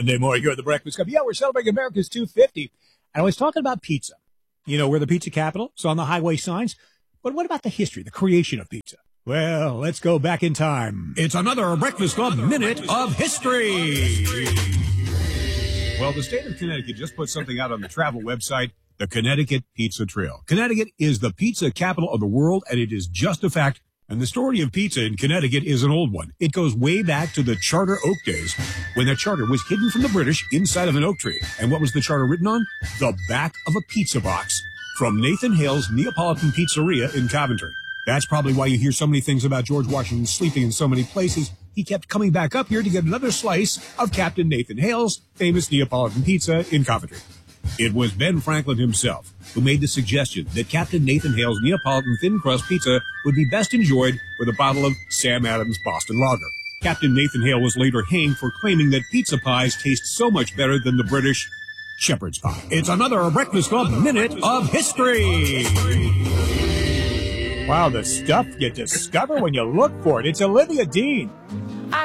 Monday morning here at the Breakfast Club. Yeah, we're celebrating America's 250. And I was talking about pizza. You know, we're the pizza capital. It's on the highway signs. But what about the history, the creation of pizza? Well, let's go back in time. It's another Breakfast Club Minute of History. Well, the state of Connecticut just put something out on the travel website, the Connecticut Pizza Trail. Connecticut is the pizza capital of the world, and it is just a fact. And the story of pizza in Connecticut is an old one. It goes way back to the Charter Oak days, when that charter was hidden from the British inside of an oak tree. And what was the charter written on? The back of a pizza box from Nathan Hale's Neapolitan Pizzeria in Coventry. That's probably why you hear so many things about George Washington sleeping in so many places. He kept coming back up here to get another slice of Captain Nathan Hale's famous Neapolitan pizza in Coventry. It was Ben Franklin himself who made the suggestion that Captain Nathan Hale's Neapolitan thin crust pizza would be best enjoyed with a bottle of Sam Adams Boston Lager. Captain Nathan Hale was later hanged for claiming that pizza pies taste so much better than the British shepherd's pie. It's another Breakfast Club Minute of History. Wow, the stuff you discover when you look for it. It's Olivia Dean.